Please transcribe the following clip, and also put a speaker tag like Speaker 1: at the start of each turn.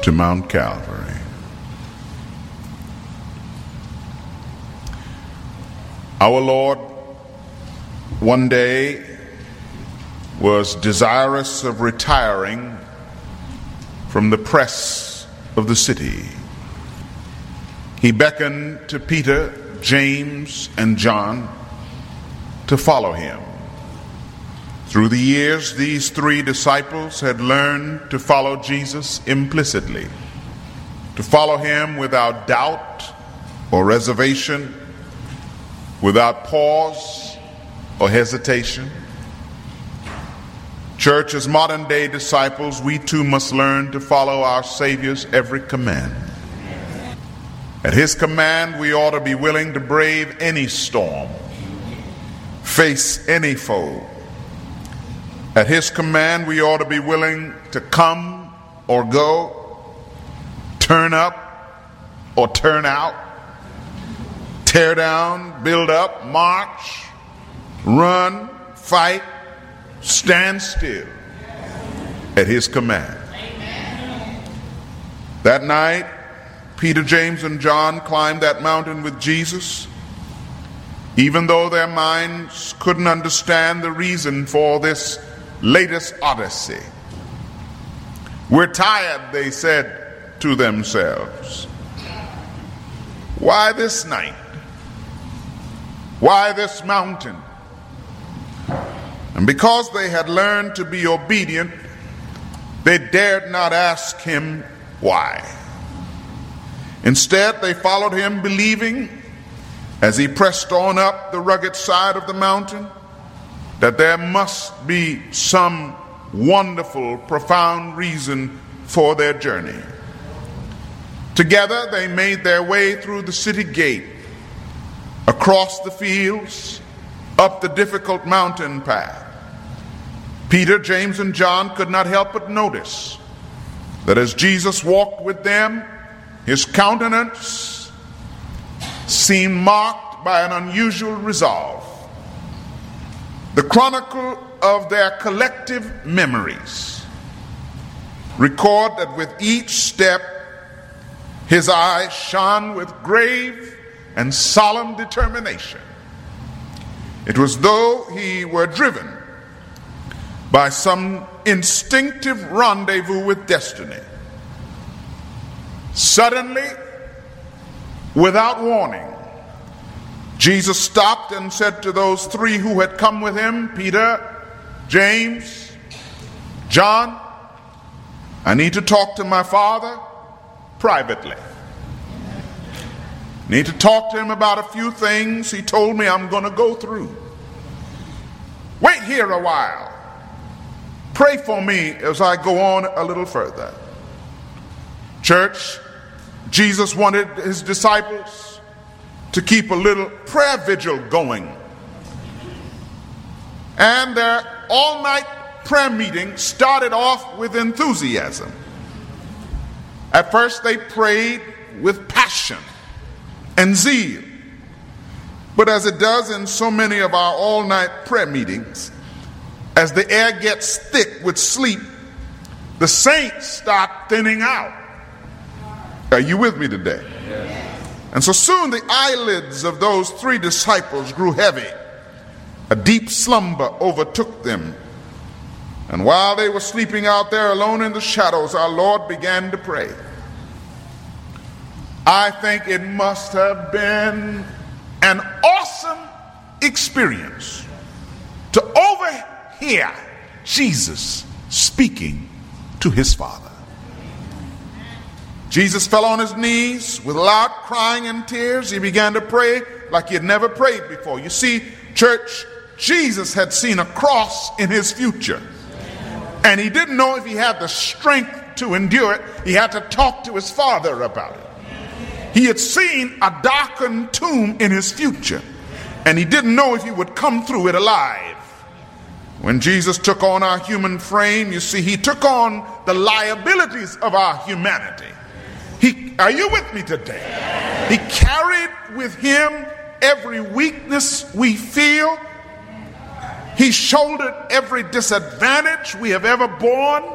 Speaker 1: to Mount Calvary. Our Lord one day was desirous of retiring from the press of the city. He beckoned to Peter, James, and John to follow him. Through the years, these three disciples had learned to follow Jesus implicitly, to follow him without doubt or reservation, without pause or hesitation. Church, as modern-day disciples, we too must learn to follow our Savior's every command. At his command, we ought to be willing to brave any storm, face any foe. At his command, we ought to be willing to come or go, turn up or turn out, tear down, build up, march, run, fight, stand still at his command. That night, Peter, James, and John climbed that mountain with Jesus, even though their minds couldn't understand the reason for this latest odyssey. We're tired, they said to themselves. Why this night? Why this mountain? And because they had learned to be obedient, they dared not ask him why. Instead, they followed him, believing, as he pressed on up the rugged side of the mountain, that there must be some wonderful, profound reason for their journey. Together, they made their way through the city gate, across the fields, up the difficult mountain path. Peter, James, and John could not help but notice that as Jesus walked with them, his countenance seemed marked by an unusual resolve. The chronicle of their collective memories record that with each step, his eyes shone with grave and solemn determination. It was though he were driven by some instinctive rendezvous with destiny. Suddenly, without warning, Jesus stopped and said to those three who had come with him, Peter, James, John, I need to talk to my Father privately. Need to talk to him about a few things he told me I'm going to go through. Wait here a while. Pray for me as I go on a little further. Church, Jesus wanted his disciples to keep a little prayer vigil going. And their all-night prayer meeting started off with enthusiasm. At first they prayed with passion and zeal. But as it does in so many of our all-night prayer meetings, as the air gets thick with sleep, the saints start thinning out. Are you with me today? Yes. And so soon the eyelids of those three disciples grew heavy. A deep slumber overtook them. And while they were sleeping out there alone in the shadows, our Lord began to pray. I think it must have been an awesome experience to overhear Jesus speaking to his Father. Jesus fell on his knees with loud crying and tears. He began to pray like he had never prayed before. You see, church, Jesus had seen a cross in his future. And he didn't know if he had the strength to endure it. He had to talk to his Father about it. He had seen a darkened tomb in his future. And he didn't know if he would come through it alive. When Jesus took on our human frame, you see, he took on the liabilities of our humanity. Are you with me today? He carried with him every weakness we feel. He shouldered every disadvantage we have ever borne.